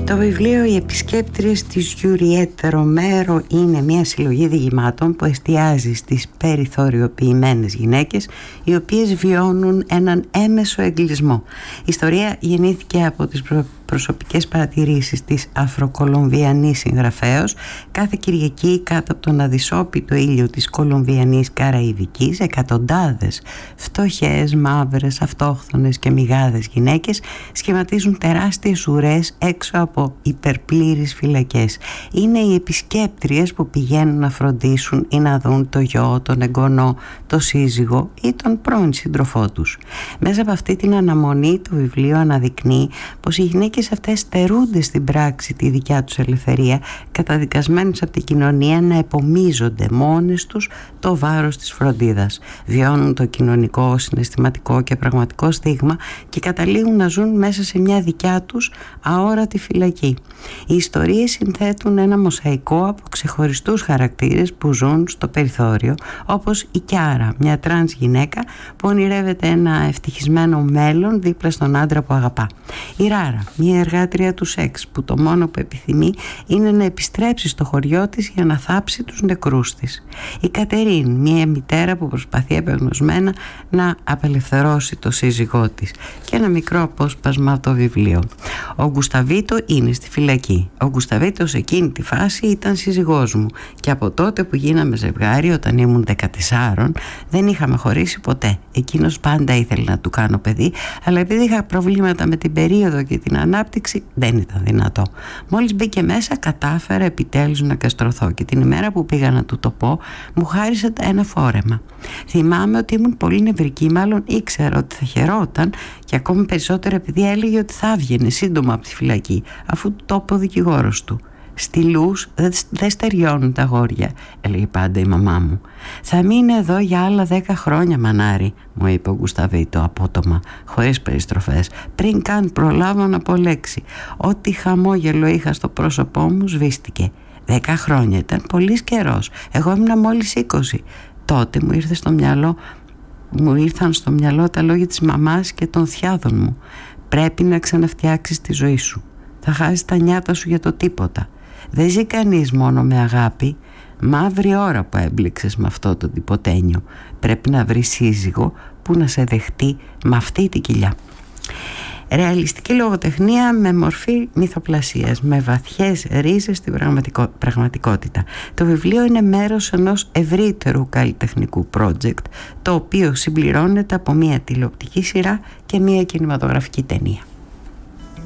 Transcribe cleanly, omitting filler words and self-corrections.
Το βιβλίο «Οι επισκέπτριες» της Γιουριέττα Ρομέρο είναι μια συλλογή διηγημάτων που εστιάζει στις περιθωριοποιημένες γυναίκες οι οποίες βιώνουν έναν έμεσο εγκλισμό. Η ιστορία γεννήθηκε από τις προσωπικές παρατηρήσεις της Αφροκολομβιανής συγγραφέως. Κάθε Κυριακή κάτω από τον αδυσόπιτο ήλιο της Κολομβιανής Καραϊβικής, εκατοντάδες φτωχές, μαύρες, αυτόχθονες και μηγάδες γυναίκες σχηματίζουν τεράστιες ουρές έξω από υπερπλήρεις φυλακές. Είναι οι επισκέπτριες που πηγαίνουν να φροντίσουν ή να δουν το γιο, τον εγγονό, το σύζυγο ή τον πρώην σύντροφό τους. Μέσα από αυτή την αναμονή το βιβλίο αναδεικνύει πως οι γυναίκες αυτές στερούνται στην πράξη τη δικιά τους ελευθερία, καταδικασμένες από την κοινωνία να επομίζονται μόνες τους το βάρος της φροντίδας. Βιώνουν το κοινωνικό, συναισθηματικό και πραγματικό στίγμα και καταλήγουν να ζουν μέσα σε μια δικιά τους αόρατη φυλακή. Οι ιστορίες συνθέτουν ένα μοσαϊκό από ξεχωριστούς χαρακτήρες που ζουν στο περιθώριο, όπως η Κιάρα, μια τρανς γυναίκα που ονειρεύεται ένα ευτυχισμένο μέλλον δίπλα στον άντρα που αγαπά. Η Ράρα, μια εργάτρια του σεξ που το μόνο που επιθυμεί είναι να επιστρέψει στο χωριό της για να θάψει τους νεκρούς της. Η Κατερίν, μια μητέρα που προσπαθεί απεγνωσμένα να απελευθερώσει το σύζυγό της. Και ένα μικρό απόσπασμα από το βιβλίο. Ο Γκουσταβίτο είναι στη φυλακή. Ο Γκουσταβίτο σε εκείνη τη φάση ήταν σύζυγός μου και από τότε που γίναμε ζευγάρι όταν ήμουν 14 δεν είχαμε χωρίσει ποτέ. Εκείνος πάντα ήθελε να του κάνω παιδί, αλλά επειδή είχα προβλήματα με την περίοδο και την ανάπτυξη δεν ήταν δυνατό. Μόλις μπήκε μέσα κατάφερα επιτέλους να καστρωθώ και την ημέρα που πήγα να του το πω μου χάρισε ένα φόρεμα. Θυμάμαι ότι ήμουν πολύ νευρική, μάλλον ήξερα ότι θα χαιρόταν και ακόμη περισσότερο επειδή έλεγε ότι θα έβγαινε σύντομα από τη φυλακή αφού το είπε ο δικηγόρος του. «Στυλούς δεν στεριώνουν τα αγόρια», έλεγε πάντα η μαμά μου. «Θα μείνει εδώ για άλλα 10 χρόνια, μανάρι», μου είπε ο Γκουσταβίτο απότομα, χωρίς περιστροφές, πριν καν προλάβω να πω λέξη. Ό,τι χαμόγελο είχα στο πρόσωπό μου σβήστηκε. 10 χρόνια ήταν πολύς καιρός. Εγώ ήμουν μόλις 20. Τότε μου ήρθαν στο μυαλό τα λόγια της μαμάς και των θιάδων μου. «Πρέπει να ξαναφτιάξεις τη ζωή σου. Θα χάσεις τα νιάτα σου για το τίποτα. Δεν ζει κανείς μόνο με αγάπη. Μαύρη ώρα που έμπλεξες με αυτό το τυποτένιο. Πρέπει να βρεις σύζυγο που να σε δεχτεί με αυτή την κοιλιά». Ρεαλιστική λογοτεχνία με μορφή μυθοπλασίας, με βαθιές ρίζες στην πραγματικότητα. Το βιβλίο είναι μέρος ενός ευρύτερου καλλιτεχνικού project, το οποίο συμπληρώνεται από μια τηλεοπτική σειρά και μια κινηματογραφική ταινία.